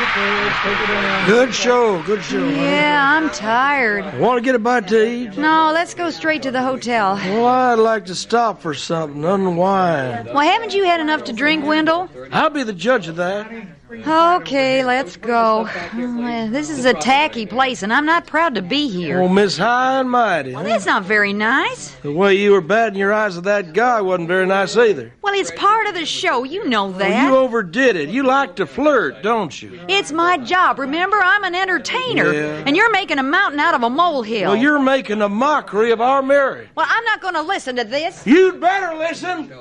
Good show, good show. Yeah, I'm tired. Want to get a bite to eat? No, let's go straight to the hotel. Well, I'd like to stop for something, unwind. Well, haven't you had enough to drink, Wendell? I'll be the judge of that. Okay, let's go. This is a tacky place, and I'm not proud to be here. Oh, Miss High and Mighty. Well, that's not very nice. The way you were batting your eyes at that guy wasn't very nice either. Well, it's part of the show. You know that. Well, you overdid it. You like to flirt, don't you? It's my job. Remember, I'm an entertainer. Yeah. And you're making a mountain out of a molehill. Well, you're making a mockery of our marriage. Well, I'm not going to listen to this. You'd better listen.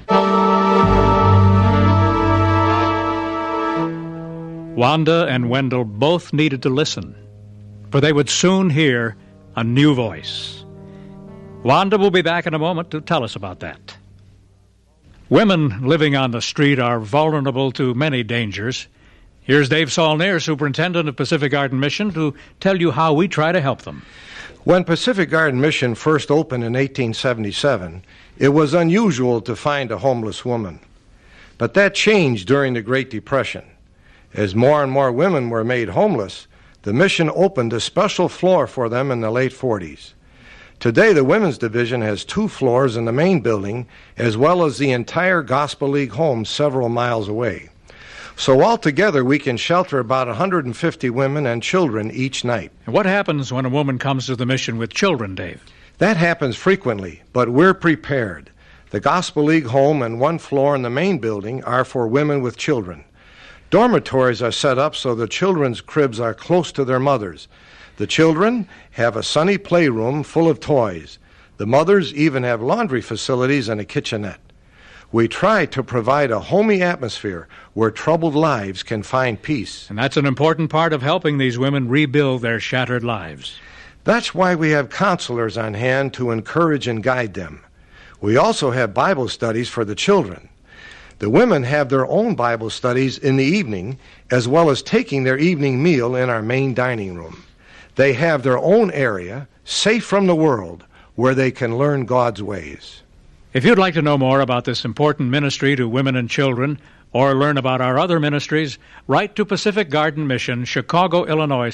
Wanda and Wendell both needed to listen, for they would soon hear a new voice. Wanda will be back in a moment to tell us about that. Women living on the street are vulnerable to many dangers. Here's Dave Saulnier, Superintendent of Pacific Garden Mission, to tell you how we try to help them. When Pacific Garden Mission first opened in 1877, it was unusual to find a homeless woman. But that changed during the Great Depression. As more and more women were made homeless, the mission opened a special floor for them in the late 40s. Today, the Women's Division has 2 floors in the main building, as well as the entire Gospel League home several miles away. So altogether, we can shelter about 150 women and children each night. And what happens when a woman comes to the mission with children, Dave? That happens frequently, but we're prepared. The Gospel League home and 1 floor in the main building are for women with children. Dormitories are set up so the children's cribs are close to their mothers. The children have a sunny playroom full of toys. The mothers even have laundry facilities and a kitchenette. We try to provide a homey atmosphere where troubled lives can find peace. And that's an important part of helping these women rebuild their shattered lives. That's why we have counselors on hand to encourage and guide them. We also have Bible studies for the children. The women have their own Bible studies in the evening, as well as taking their evening meal in our main dining room. They have their own area, safe from the world, where they can learn God's ways. If you'd like to know more about this important ministry to women and children, or learn about our other ministries, write to Pacific Garden Mission, Chicago, Illinois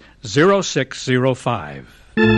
60605.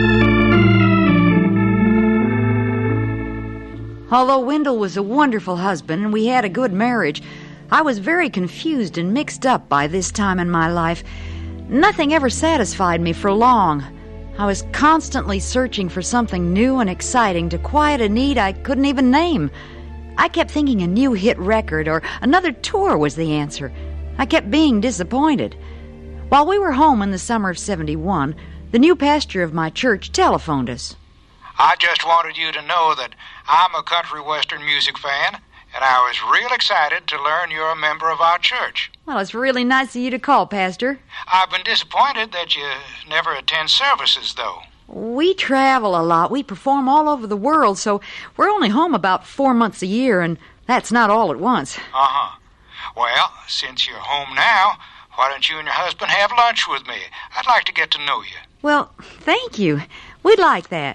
Although Wendell was a wonderful husband and we had a good marriage, I was very confused and mixed up by this time in my life. Nothing ever satisfied me for long. I was constantly searching for something new and exciting to quiet a need I couldn't even name. I kept thinking a new hit record or another tour was the answer. I kept being disappointed. While we were home in the summer of '71, the new pastor of my church telephoned us. I just wanted you to know that I'm a country western music fan, and I was real excited to learn you're a member of our church. Well, it's really nice of you to call, Pastor. I've been disappointed that you never attend services, though. We travel a lot. We perform all over the world, so we're only home about 4 months a year, and that's not all at once. Uh-huh. Well, since you're home now, why don't you and your husband have lunch with me? I'd like to get to know you. Well, thank you. We'd like that.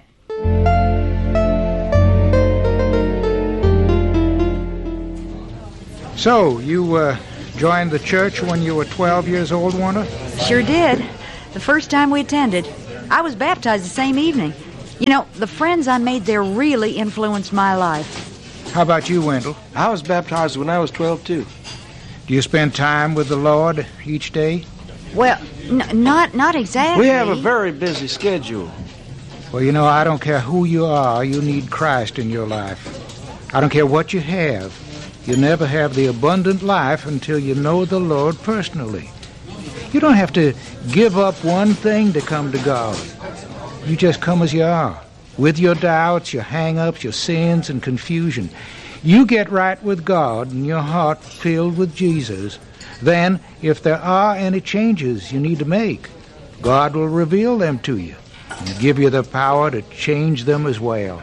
So, you joined the church when you were 12 years old, Wanda? Sure did. The first time we attended. I was baptized the same evening. You know, the friends I made there really influenced my life. How about you, Wendell? I was baptized when I was 12, too. Do you spend time with the Lord each day? Well, not exactly. We have a very busy schedule. Well, you know, I don't care who you are, you need Christ in your life. I don't care what you have. You never have the abundant life until you know the Lord personally. You don't have to give up one thing to come to God. You just come as you are, with your doubts, your hang-ups, your sins, and confusion. You get right with God and your heart filled with Jesus. Then, if there are any changes you need to make, God will reveal them to you and give you the power to change them as well.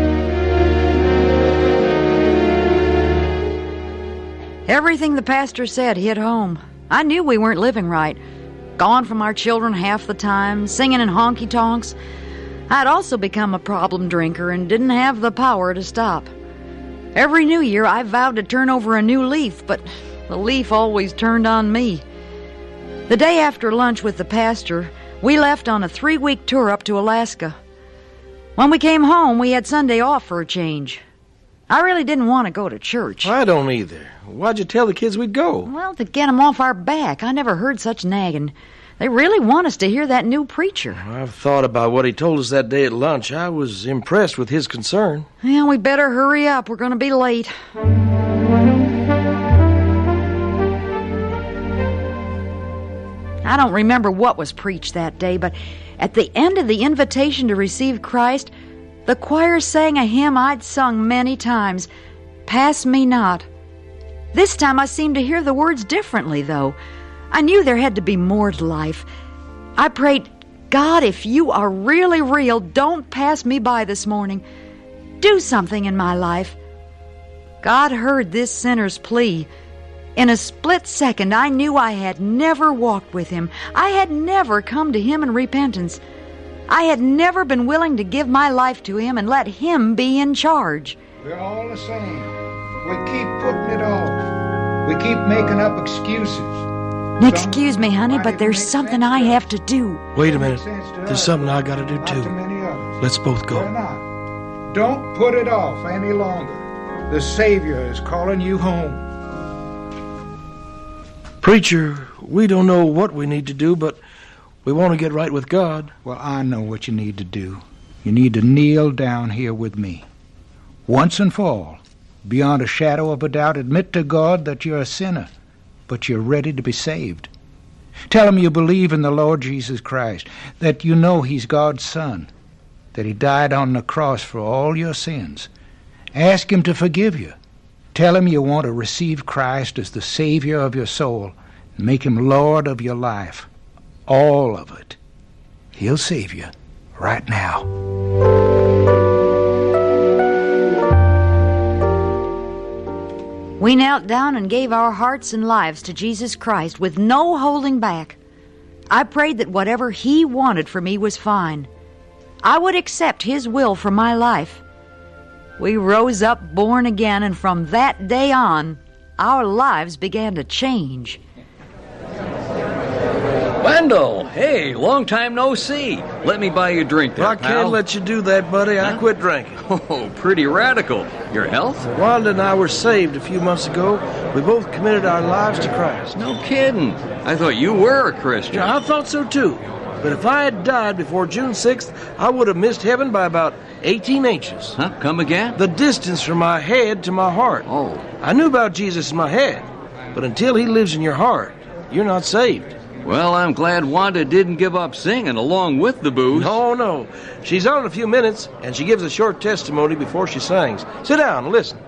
Everything the pastor said hit home. I knew we weren't living right. Gone from our children half the time, singing in honky-tonks. I'd also become a problem drinker and didn't have the power to stop. Every New Year I vowed to turn over a new leaf, but the leaf always turned on me. The day after lunch with the pastor, we left on a 3-week tour up to Alaska. When we came home, we had Sunday off for a change. I really didn't want to go to church. I don't either. Why'd you tell the kids we'd go? Well, to get 'em off our back. I never heard such nagging. They really want us to hear that new preacher. I've thought about what he told us that day at lunch. I was impressed with his concern. Yeah, we better hurry up. We're going to be late. I don't remember what was preached that day, but at the end of the invitation to receive Christ, the choir sang a hymn I'd sung many times, "Pass Me Not." This time I seemed to hear the words differently, though. I knew there had to be more to life. I prayed, "God, if you are really real, don't pass me by this morning. Do something in my life." God heard this sinner's plea. In a split second, I knew I had never walked with Him. I had never come to Him in repentance. I had never been willing to give my life to Him and let Him be in charge. We're all the same. We keep putting it off. We keep making up excuses. Excuse me, honey, but there's something I have to do. Wait a minute. There's something I gotta do, Not to too. many others. Let's both They're go. not. Don't put it off any longer. The Savior is calling you home. Preacher, we don't know what we need to do, but we want to get right with God. Well, I know what you need to do. You need to kneel down here with me. Once and for all, beyond a shadow of a doubt, admit to God that you're a sinner, but you're ready to be saved. Tell Him you believe in the Lord Jesus Christ, that you know He's God's Son, that He died on the cross for all your sins. Ask Him to forgive you. Tell Him you want to receive Christ as the Savior of your soul and make Him Lord of your life. All of it. He'll save you right now. We knelt down and gave our hearts and lives to Jesus Christ with no holding back. I prayed that whatever He wanted for me was fine. I would accept His will for my life. We rose up born again, and from that day on, our lives began to change. Wendell, hey, long time no see. Let me buy you a drink there, I pal. can't let you do that, buddy. I Huh? quit drinking. Oh, pretty radical. Your health? Wanda and I were saved a few months ago. We both committed our lives to Christ. No kidding. I thought you were a Christian. Yeah, I thought so too. But if I had died before June 6th, I would have missed heaven by about 18 inches. Huh? Come again? The distance from my head to my heart. Oh. I knew about Jesus in my head, but until He lives in your heart, you're not saved. Well, I'm glad Wanda didn't give up singing along with the booze. No. She's on in a few minutes, and she gives a short testimony before she sings. Sit down and listen.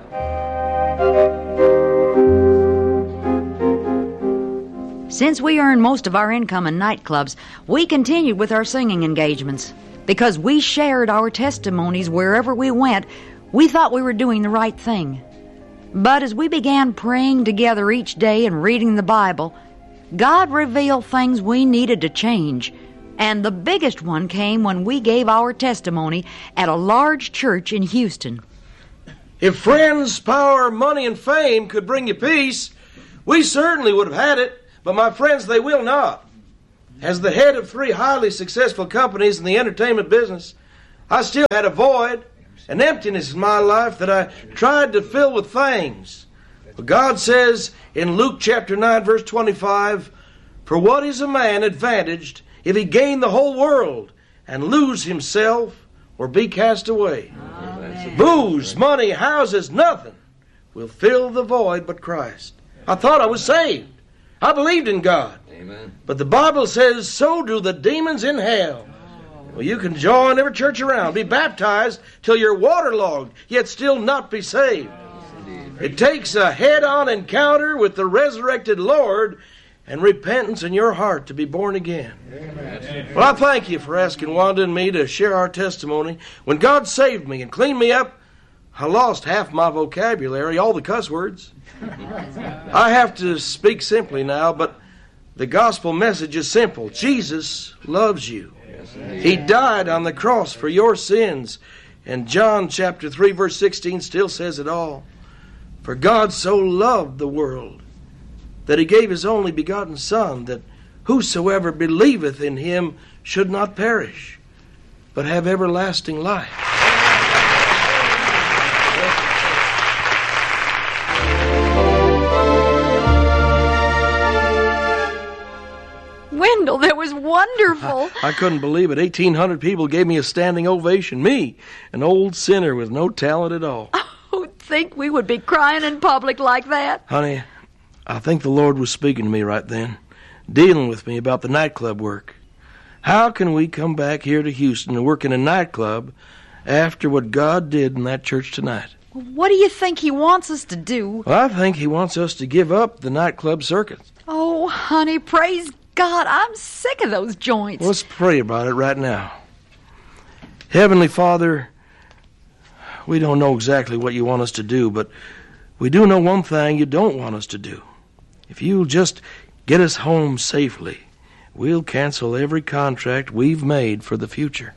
Since we earned most of our income in nightclubs, we continued with our singing engagements. Because we shared our testimonies wherever we went, we thought we were doing the right thing. But as we began praying together each day and reading the Bible, God revealed things we needed to change. And the biggest one came when we gave our testimony at a large church in Houston. If friends, power, money, and fame could bring you peace, we certainly would have had it. But my friends, they will not. As the head of 3 highly successful companies in the entertainment business, I still had a void, an emptiness in my life that I tried to fill with things. But God says in Luke chapter 9, verse 25, "For what is a man advantaged if he gain the whole world and lose himself or be cast away?" Booze, money, houses, nothing will fill the void but Christ. I thought I was saved. I believed in God. Amen. But the Bible says, so do the demons in hell. Well, you can join every church around, be baptized till you're waterlogged, yet still not be saved. It takes a head-on encounter with the resurrected Lord and repentance in your heart to be born again. Amen. Well, I thank you for asking Wanda and me to share our testimony. When God saved me and cleaned me up, I lost half my vocabulary, all the cuss words. I have to speak simply now, but the gospel message is simple. Jesus loves you. He died on the cross for your sins. And John chapter 3 verse 16 still says it all. For God so loved the world that He gave His only begotten Son, that whosoever believeth in him should not perish, but have everlasting life. Wendell, that was wonderful. I couldn't believe it. 1,800 people gave me a standing ovation. Me, an old sinner with no talent at all. Who'd think we would be crying in public like that? Honey, I think the Lord was speaking to me right then, dealing with me about the nightclub work. How can we come back here to Houston and work in a nightclub after what God did in that church tonight? What do you think he wants us to do? Well, I think he wants us to give up the nightclub circuit. Oh, honey, praise God, I'm sick of those joints. Let's pray about it right now. Heavenly Father, we don't know exactly what you want us to do, but we do know one thing you don't want us to do. If you'll just get us home safely, we'll cancel every contract we've made for the future.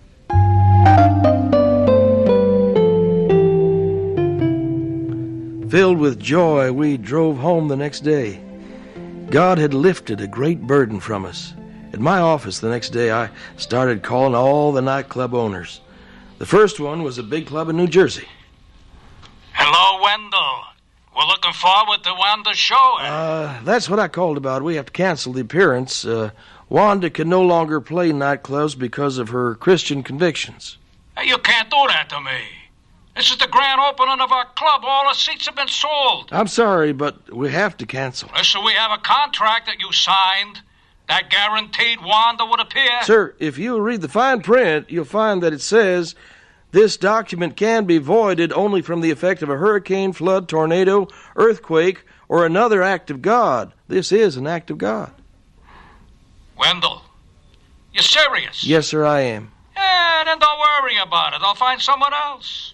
Filled with joy, we drove home the next day. God had lifted a great burden from us. At my office the next day, I started calling all the nightclub owners. The first one was a big club in New Jersey. Hello, Wendell. We're looking forward to Wanda's show. That's what I called about. We have to cancel the appearance. Wanda can no longer play nightclubs because of her Christian convictions. Hey, you can't do that to me. This is the grand opening of our club. All the seats have been sold. I'm sorry, but we have to cancel. Listen, we have a contract that you signed that guaranteed Wanda would appear. Sir, if you read the fine print, you'll find that it says this document can be voided only from the effect of a hurricane, flood, tornado, earthquake, or another act of God. This is an act of God. Wendell, you serious? Yes, sir, I am. Yeah, then don't worry about it. I'll find someone else.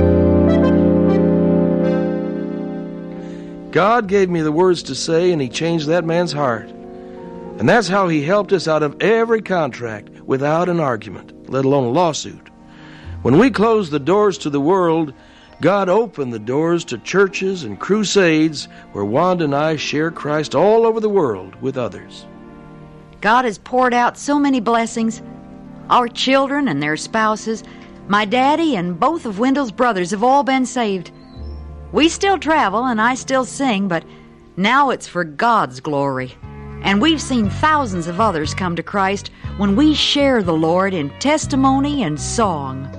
God gave me the words to say, and he changed that man's heart. And that's how he helped us out of every contract without an argument, let alone a lawsuit. When we closed the doors to the world, God opened the doors to churches and crusades where Wanda and I share Christ all over the world with others. God has poured out so many blessings. Our children and their spouses, my daddy and both of Wendell's brothers have all been saved. We still travel and I still sing, but now it's for God's glory. And we've seen thousands of others come to Christ when we share the Lord in testimony and song.